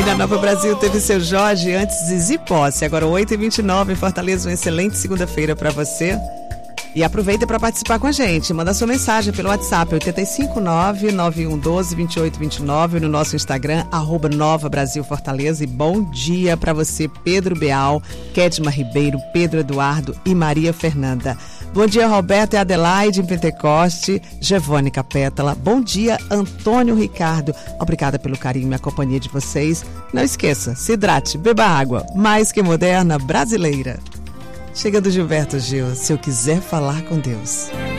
Na Nova Brasil teve seu Jorge, antes Zizi Posse. Agora 8h29 em Fortaleza, uma excelente segunda-feira para você. E aproveita para participar com a gente. Manda sua mensagem pelo WhatsApp 859-9112-2829, no nosso Instagram, @Nova Brasil Fortaleza. E bom dia para você, Pedro Beal, Kedma Ribeiro, Pedro Eduardo e Maria Fernanda. Bom dia, Roberto e Adelaide em Pentecoste, Gevônica Pétala. Bom dia, Antônio Ricardo. Obrigada pelo carinho e a companhia de vocês. Não esqueça, se hidrate, beba água, mais que moderna, brasileira. Chega do Gilberto Gil, se eu quiser falar com Deus.